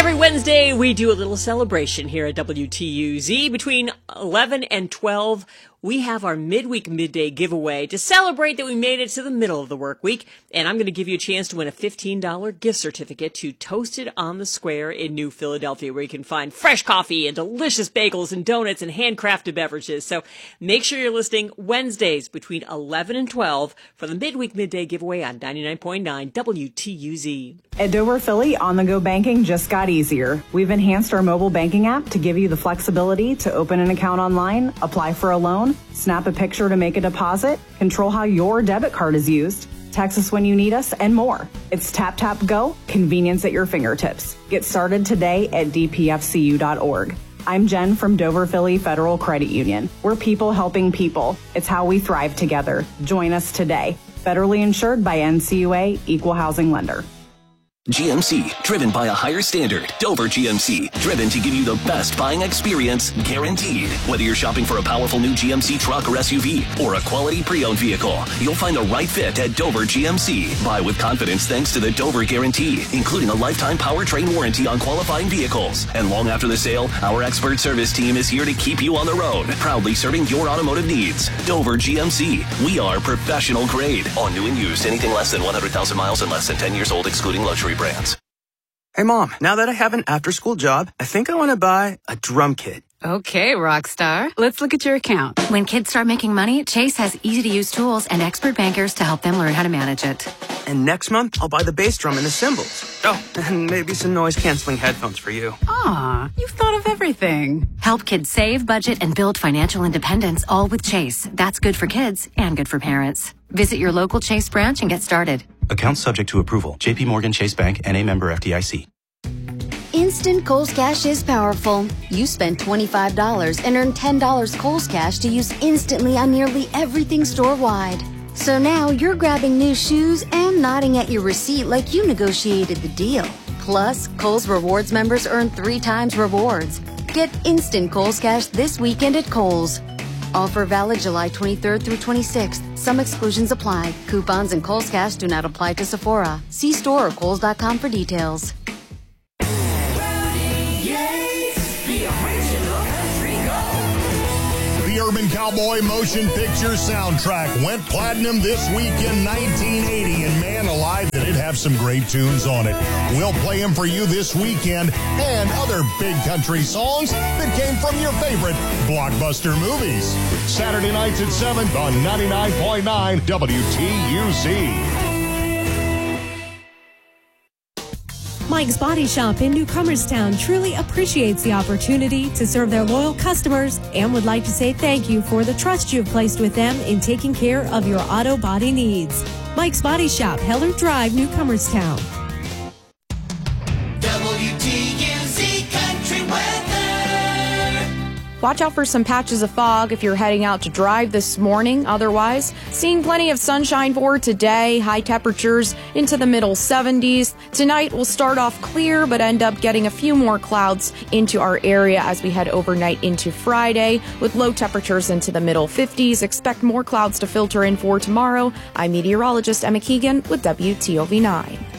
Every Wednesday, we do a little celebration here at WTUZ. Between 11 and 12, we have our midweek midday giveaway to celebrate that we made it to the middle of the work week. And I'm going to give you a chance to win a $15 gift certificate to Toasted on the Square in New Philadelphia, where you can find fresh coffee and delicious bagels and donuts and handcrafted beverages. So make sure you're listening Wednesdays between 11 and 12 for the midweek midday giveaway on 99.9 WTUZ. At Dover Philly, on-the-go banking just got easier. We've enhanced our mobile banking app to give you the flexibility to open an account online, apply for a loan, snap a picture to make a deposit, control how your debit card is used, text us when you need us, and more. It's tap, tap, go, convenience at your fingertips. Get started today at dpfcu.org. I'm Jen from Dover Philly Federal Credit Union. We're people helping people. It's how we thrive together. Join us today. Federally insured by NCUA, Equal Housing Lender. GMC, driven by a higher standard. Dover GMC, driven to give you the best buying experience, guaranteed. Whether you're shopping for a powerful new GMC truck or SUV, or a quality pre-owned vehicle, you'll find the right fit at Dover GMC. Buy with confidence thanks to the Dover Guarantee, including a lifetime powertrain warranty on qualifying vehicles. And long after the sale, our expert service team is here to keep you on the road, proudly serving your automotive needs. Dover GMC, we are professional grade. On new and used, anything less than 100,000 miles and less than 10 years old, excluding luxury brands. Hey, Mom, now that I have an after-school job, I think I want to buy a drum kit. Okay, Rockstar. Let's look at your account. When kids start making money, Chase has easy-to-use tools and expert bankers to help them learn how to manage it. And next month, I'll buy the bass drum and the cymbals. Oh, and maybe some noise-canceling headphones for you. Aw, you've thought of everything. Help kids save, budget, and build financial independence, all with Chase. That's good for kids and good for parents. Visit your local Chase branch and get started. Account subject to approval. J.P. Morgan Chase Bank, N.A. member FDIC. Instant Kohl's Cash is powerful. You spend $25 and earn $10 Kohl's Cash to use instantly on nearly everything store-wide. So now you're grabbing new shoes and nodding at your receipt like you negotiated the deal. Plus, Kohl's Rewards members earn 3 times rewards. Get instant Kohl's Cash this weekend at Kohl's. Offer valid July 23rd through 26th. Some exclusions apply. Coupons and Kohl's Cash do not apply to Sephora. See store or Kohls.com for details. The Urban Cowboy motion picture soundtrack went platinum this week in 1980, and man alive, did it have some great tunes on it. We'll play them for you this weekend, and other big country songs that came from your favorite blockbuster movies. Saturday nights at 7 on 99.9 WTUZ. Mike's Body Shop in Newcomerstown truly appreciates the opportunity to serve their loyal customers and would like to say thank you for the trust you've placed with them in taking care of your auto body needs. Mike's Body Shop, Heller Drive, Newcomerstown. WTUZ Country Weather. Watch out for some patches of fog if you're heading out to drive this morning. Otherwise, seeing plenty of sunshine for today. High temperatures into the middle 70s. Tonight will start off clear but end up getting a few more clouds into our area as we head overnight into Friday with low temperatures into the middle 50s. Expect more clouds to filter in for tomorrow. I'm meteorologist Emma Keegan with WTOV9.